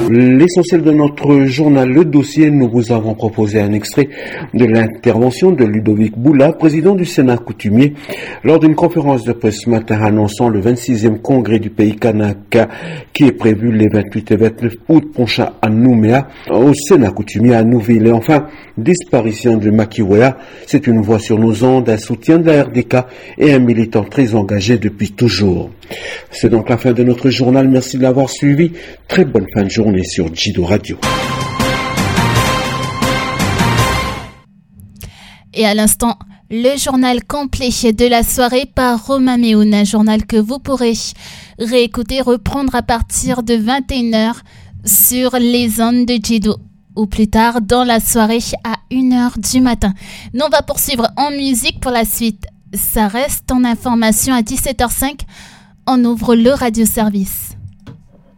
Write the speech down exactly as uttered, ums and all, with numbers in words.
L'essentiel de notre journal, le dossier, nous vous avons proposé un extrait de l'intervention de Ludovic Boula, président du Sénat coutumier, lors d'une conférence de presse ce matin annonçant le vingt-sixième congrès du pays Kanaka qui est prévu les vingt-huit et vingt-neuf août prochains à Nouméa, au Sénat coutumier à Nouville. Et enfin, disparition de Makiwea, c'est une voix sur nos ondes, un soutien de la R D K et un militant très engagé depuis toujours. C'est donc la fin de notre journal. Merci de l'avoir suivi. Très bonne fin de journée sur Jido Radio. Et à l'instant, le journal complet de la soirée par Romain Méoun, un journal que vous pourrez réécouter, reprendre à partir de vingt et une heures sur les ondes de Jido, ou plus tard dans la soirée à une heure du matin. Nous, on va poursuivre en musique pour la suite. Ça reste en information à dix-sept heures cinq. On ouvre le radio-service.